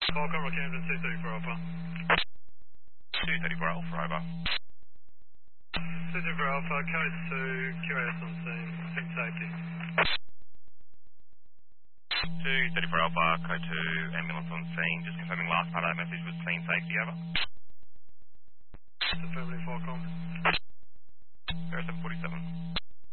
Qualcomm Camden 234 Alpha. 234 Alpha, over. 234 Alpha, code 2, QAS on scene, team safety. 234 Alpha, code 2, ambulance on scene. Just confirming last part of that message was clean safety, over. Affirmative Qualcomm. Air 747.